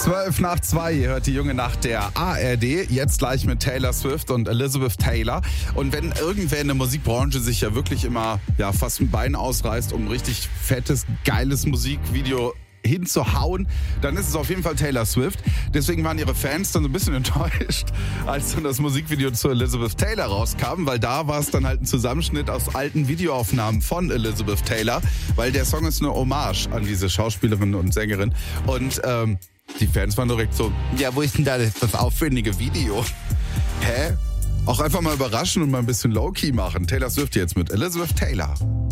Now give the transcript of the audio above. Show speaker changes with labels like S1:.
S1: 12:12, ihr hört die junge Nacht der ARD, jetzt gleich mit Taylor Swift und Elizabeth Taylor. Und wenn irgendwer in der Musikbranche sich ja wirklich immer fast ein Bein ausreißt, um ein richtig fettes, geiles Musikvideo hinzuhauen, dann ist es auf jeden Fall Taylor Swift. Deswegen waren ihre Fans dann so ein bisschen enttäuscht, als dann das Musikvideo zu Elizabeth Taylor rauskam, weil da war es dann halt ein Zusammenschnitt aus alten Videoaufnahmen von Elizabeth Taylor, weil der Song ist eine Hommage an diese Schauspielerin und Sängerin. Und die Fans waren direkt so, ja, wo ist denn da das aufwendige Video? Hä? Auch einfach mal überraschen und mal ein bisschen Low-Key machen. Taylor Swift jetzt mit Elizabeth Taylor.